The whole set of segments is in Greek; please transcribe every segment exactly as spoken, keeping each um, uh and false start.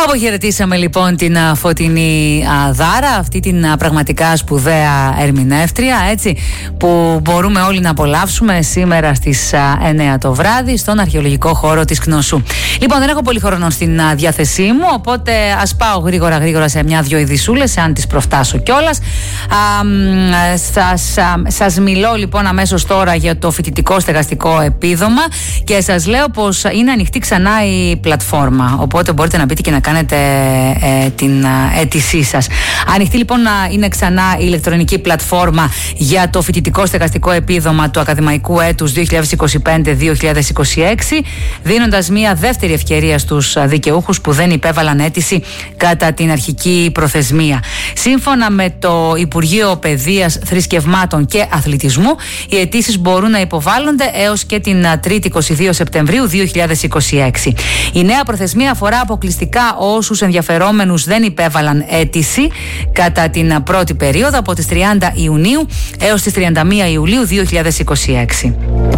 Αποχαιρετήσαμε λοιπόν την α, Φωτεινή α, Δάρα, αυτή την α, πραγματικά σπουδαία ερμηνεύτρια, έτσι, που μπορούμε όλοι να απολαύσουμε σήμερα στις α, εννιά το βράδυ στον αρχαιολογικό χώρο της Κνωσού. Λοιπόν, δεν έχω πολύ χρόνο στην α, διάθεσή μου, οπότε ας πάω γρήγορα γρήγορα σε μια-δυο ειδισούλες, αν τις προφτάσω κιόλας. Α, σας, α, σας μιλώ λοιπόν αμέσως τώρα για το φοιτητικό στεγαστικό επίδομα και σας λέω πως είναι ανοιχτή ξανά η πλατφόρμα, οπότε μπορείτε να μπείτε και να κάνετε ε, την αίτησή σας. Ανοιχτή λοιπόν είναι ξανά η ηλεκτρονική πλατφόρμα για το φοιτητικό στεγαστικό επίδομα του ακαδημαϊκού έτους δύο χιλιάδες είκοσι πέντε δύο χιλιάδες είκοσι έξι, δίνοντας μια δεύτερη ευκαιρία στους δικαιούχους που δεν υπέβαλαν αίτηση κατά την αρχική προθεσμία. Σύμφωνα με το Υπουργείο Παιδείας, Θρησκευμάτων και Αθλητισμού, οι αιτήσεις μπορούν να υποβάλλονται έως και την τρίτη εικοστή δεύτερη Σεπτεμβρίου δύο χιλιάδες είκοσι έξι. Η νέα προθεσμία αφορά αποκλειστικά όσους ενδιαφερόμενους δεν υπέβαλαν αίτηση κατά την πρώτη περίοδο, από τις τριάντα Ιουνίου έως τις τριάντα μία Ιουλίου δύο χιλιάδες είκοσι έξι.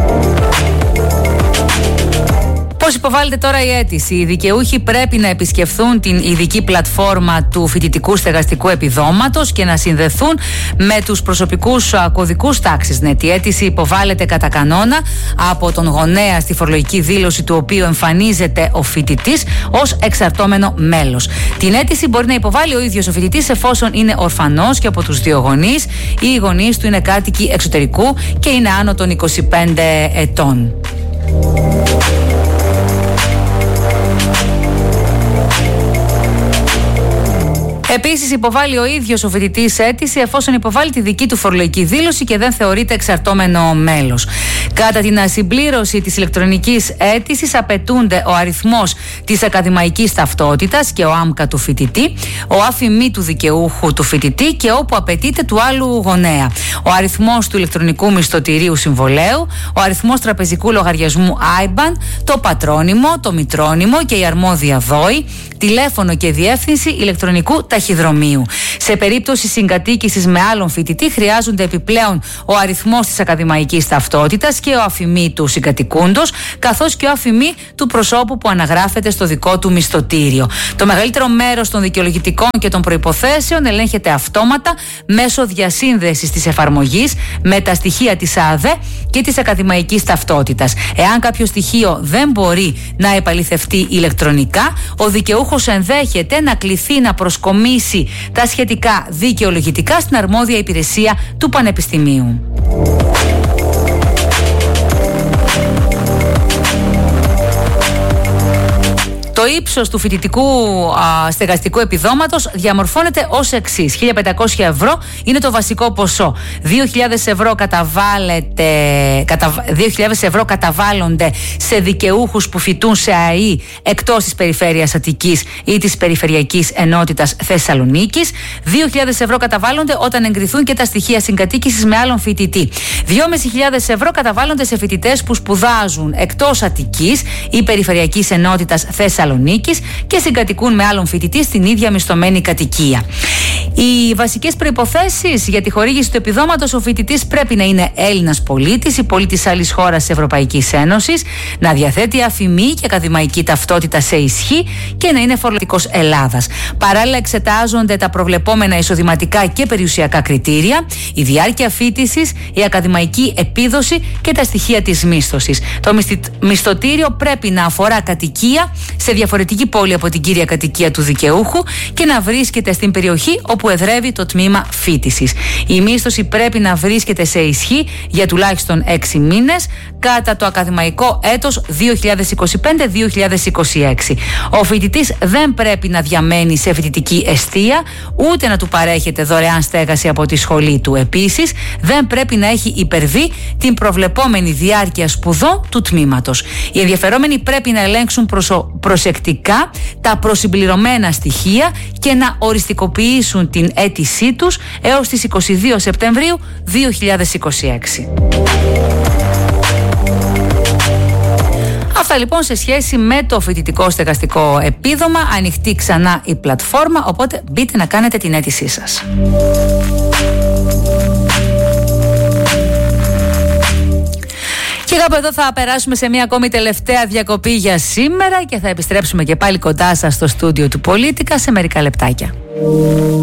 Πώς υποβάλλεται τώρα η αίτηση? Οι δικαιούχοι πρέπει να επισκεφθούν την ειδική πλατφόρμα του φοιτητικού στεγαστικού επιδόματος και να συνδεθούν με τους προσωπικούς κωδικούς τάξης ΝΕΤ. Η αίτηση υποβάλλεται κατά κανόνα από τον γονέα στη φορολογική δήλωση του οποίου εμφανίζεται ο φοιτητής ως εξαρτώμενο μέλος. Την αίτηση μπορεί να υποβάλει ο ίδιος ο φοιτητής εφόσον είναι ορφανός και από τους δύο γονείς ή οι γονείς του είναι κάτοικοι εξωτερικού και είναι άνω των είκοσι πέντε ετών. Επίσης, υποβάλλει ο ίδιος ο φοιτητής αίτηση εφόσον υποβάλλει τη δική του φορολογική δήλωση και δεν θεωρείται εξαρτώμενο μέλος. Κατά την συμπλήρωση της ηλεκτρονικής αίτησης απαιτούνται ο αριθμός της ακαδημαϊκής ταυτότητας και ο άμκα του φοιτητή, ο άφημί του δικαιούχου του φοιτητή και όπου απαιτείται του άλλου γονέα, ο αριθμός του ηλεκτρονικού μισθωτηρίου συμβολέου, ο αριθμός τραπεζικού λογαριασμού άι μπαν, το πατρόνυμο, το μητρόνυμο και η αρμόδια δόη, τηλέφωνο και διεύθυνση ηλεκτρονικού ταχυδρομείου. Σε περίπτωση συγκατοίκησης με άλλον φοιτητή, χρειάζονται επιπλέον ο αριθμός της ακαδημαϊκής ταυτότητας και ο αφημί του συγκατοικούντος, καθώς και ο αφημί του προσώπου που αναγράφεται στο δικό του μισθωτήριο. Το μεγαλύτερο μέρος των δικαιολογητικών και των προϋποθέσεων ελέγχεται αυτόματα μέσω διασύνδεσης της εφαρμογής με τα στοιχεία της ΑΔΕ και της ακαδημαϊκής ταυτότητας. Εάν κάποιο στοιχείο δεν μπορεί να επαληθευτεί ηλεκτρονικά, ο δικαιούχος ενδέχεται να κληθεί να προσκομίσει τα σχετικά δικαιολογητικά στην αρμόδια υπηρεσία του Πανεπιστημίου. Το ύψος του φοιτητικού α, στεγαστικού επιδόματος διαμορφώνεται ως εξής. χίλια πεντακόσια ευρώ είναι το βασικό ποσό. δύο χιλιάδες ευρώ, καταβάλλεται, κατα, δύο χιλιάδες ευρώ καταβάλλονται σε δικαιούχους που φοιτούν σε ΑΕΗ εκτός της περιφέρειας Αττικής ή της περιφερειακής ενότητας Θεσσαλονίκης. δύο χιλιάδες ευρώ καταβάλλονται όταν εγκριθούν και τα στοιχεία συγκατοίκησης με άλλον φοιτητή. δυόμισι χιλιάδες ευρώ καταβάλλονται σε φοιτητές που σπουδάζουν εκτός Αττικής ή περιφερειακής ενότητας Θεσσαλονίκης και συγκατοικούν με άλλον φοιτητή στην ίδια μισθωμένη κατοικία. Οι βασικές προϋποθέσεις για τη χορήγηση του επιδόματος: ο φοιτητής πρέπει να είναι Έλληνας πολίτης ή πολίτης άλλης χώρας της Ευρωπαϊκής Ένωσης, να διαθέτει αφημί και ακαδημαϊκή ταυτότητα σε ισχύ και να είναι φορολογικός Ελλάδας. Παράλληλα, εξετάζονται τα προβλεπόμενα εισοδηματικά και περιουσιακά κριτήρια, η διάρκεια φοίτησης, η ακαδημαϊκή επίδοση και τα στοιχεία της μίσθωσης. Το μισθωτήριο πρέπει να αφορά κατοικία σε διαφορετική πόλη από την κύρια κατοικία του δικαιούχου και να βρίσκεται στην περιοχή όπου εδρεύει το τμήμα φοίτησης. Η μίσθωση πρέπει να βρίσκεται σε ισχύ για τουλάχιστον έξι μήνες κατά το ακαδημαϊκό έτος δύο χιλιάδες είκοσι πέντε δύο χιλιάδες είκοσι έξι. Ο φοιτητής δεν πρέπει να διαμένει σε φοιτητική εστία, ούτε να του παρέχεται δωρεάν στέγαση από τη σχολή του. Επίσης, δεν πρέπει να έχει υπερβεί την προβλεπόμενη διάρκεια σπουδών του τμήματος. Οι ενδιαφερόμενοι πρέπει να ελέγξουν προσω... προσεκτικά τα προσυμπληρωμένα στοιχεία και να οριστικοποιήσουν την αίτησή τους έως τις εικοστή δεύτερη Σεπτεμβρίου δύο χιλιάδες είκοσι έξι. Αυτά λοιπόν σε σχέση με το φοιτητικό στεγαστικό επίδομα. Ανοιχτή ξανά η πλατφόρμα, οπότε μπείτε να κάνετε την αίτησή σας. Και κάπου εδώ θα περάσουμε σε μια ακόμη τελευταία διακοπή για σήμερα και θα επιστρέψουμε και πάλι κοντά σας στο στούντιο του Πολίτικα σε μερικά λεπτάκια.